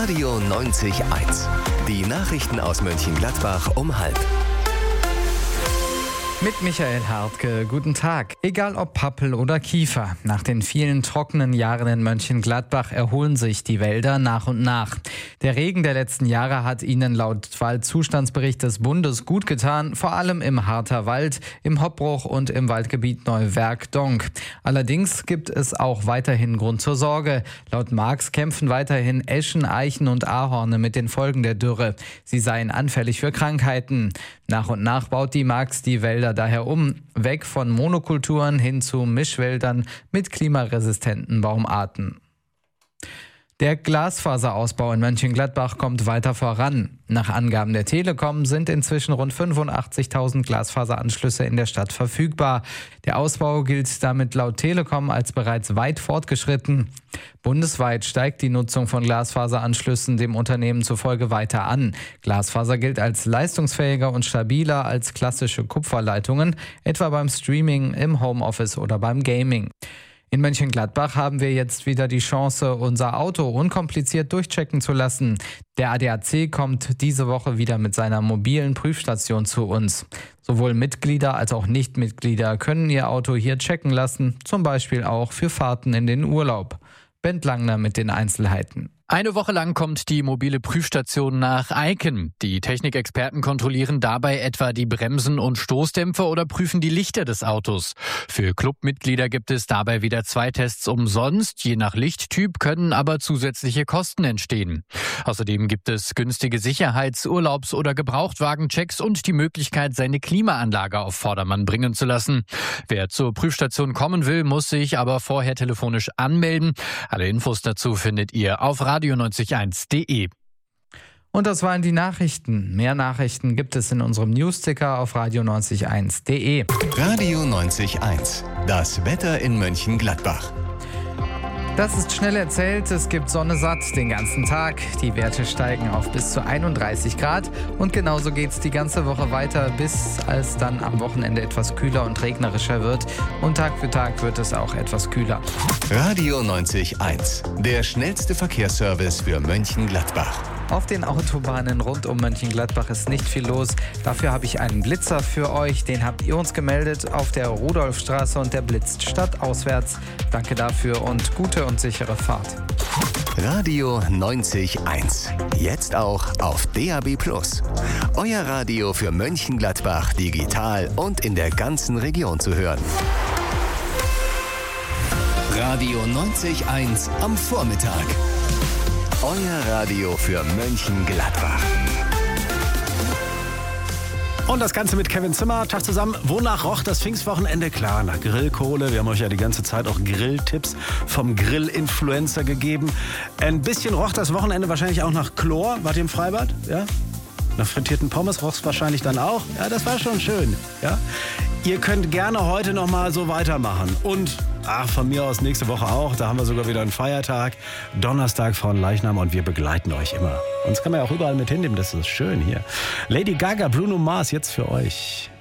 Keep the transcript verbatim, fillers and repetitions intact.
Radio neunzig eins. Die Nachrichten aus Mönchengladbach um halb. Mit Michael Hartke, guten Tag. Egal ob Pappel oder Kiefer, nach den vielen trockenen Jahren in Mönchengladbach erholen sich die Wälder nach und nach. Der Regen der letzten Jahre hat ihnen laut Waldzustandsbericht des Bundes gut getan, vor allem im Harter Wald, im Hoppbruch und im Waldgebiet Neuwerk-Donk. Allerdings gibt es auch weiterhin Grund zur Sorge. Laut Marx kämpfen weiterhin Eschen, Eichen und Ahorne mit den Folgen der Dürre. Sie seien anfällig für Krankheiten. Nach und nach baut die Marx die Wälder daher um, weg von Monokulturen hin zu Mischwäldern mit klimaresistenten Baumarten. Der Glasfaserausbau in Mönchengladbach kommt weiter voran. Nach Angaben der Telekom sind inzwischen rund fünfundachtzigtausend Glasfaseranschlüsse in der Stadt verfügbar. Der Ausbau gilt damit laut Telekom als bereits weit fortgeschritten. Bundesweit steigt die Nutzung von Glasfaseranschlüssen dem Unternehmen zufolge weiter an. Glasfaser gilt als leistungsfähiger und stabiler als klassische Kupferleitungen, etwa beim Streaming, im Homeoffice oder beim Gaming. In Mönchengladbach haben wir jetzt wieder die Chance, unser Auto unkompliziert durchchecken zu lassen. Der A D A C kommt diese Woche wieder mit seiner mobilen Prüfstation zu uns. Sowohl Mitglieder als auch Nichtmitglieder können ihr Auto hier checken lassen, zum Beispiel auch für Fahrten in den Urlaub. Bent Langner mit den Einzelheiten. Eine Woche lang kommt die mobile Prüfstation nach Eiken. Die Technikexperten kontrollieren dabei etwa die Bremsen und Stoßdämpfer oder prüfen die Lichter des Autos. Für Clubmitglieder gibt es dabei wieder zwei Tests umsonst. Je nach Lichttyp können aber zusätzliche Kosten entstehen. Außerdem gibt es günstige Sicherheits-, Urlaubs- oder Gebrauchtwagenchecks und die Möglichkeit, seine Klimaanlage auf Vordermann bringen zu lassen. Wer zur Prüfstation kommen will, muss sich aber vorher telefonisch anmelden. Alle Infos dazu findet ihr auf radio neunzig eins punkt de. Und das waren die Nachrichten. Mehr Nachrichten gibt es in unserem Newsticker auf radio neunzig eins punkt de. Radio neunzig eins. Das Wetter in Mönchengladbach. Das ist schnell erzählt. Es gibt Sonne satt den ganzen Tag. Die Werte steigen auf bis zu einunddreißig Grad. Und genauso geht es die ganze Woche weiter, bis es dann am Wochenende etwas kühler und regnerischer wird. Und Tag für Tag wird es auch etwas kühler. Radio neunzig eins. Der schnellste Verkehrsservice für Mönchengladbach. Auf den Autobahnen rund um Mönchengladbach ist nicht viel los. Dafür habe ich einen Blitzer für euch. Den habt ihr uns gemeldet auf der Rudolfstraße und der blitzt stadtauswärts. Danke dafür und gute und sichere Fahrt. Radio neunzig eins. Jetzt auch auf D A B plus. Euer Radio für Mönchengladbach digital und in der ganzen Region zu hören. Radio neunzig eins am Vormittag. Euer Radio für Mönchengladbach. Und das Ganze mit Kevin Zimmer. Tag zusammen. Wonach roch das Pfingstwochenende? Klar, nach Grillkohle. Wir haben euch ja die ganze Zeit auch Grilltipps vom Grill-Influencer gegeben. Ein bisschen roch das Wochenende wahrscheinlich auch nach Chlor. Wart ihr im Freibad? Ja? Nach frittierten Pommes roch es wahrscheinlich dann auch. Ja, das war schon schön. Ja? Ihr könnt gerne heute noch mal so weitermachen. Und ach, von mir aus nächste Woche auch. Da haben wir sogar wieder einen Feiertag. Donnerstag von Leichnam und wir begleiten euch immer. Uns kann man ja auch überall mit hinnehmen. Das ist schön hier. Lady Gaga, Bruno Mars jetzt für euch.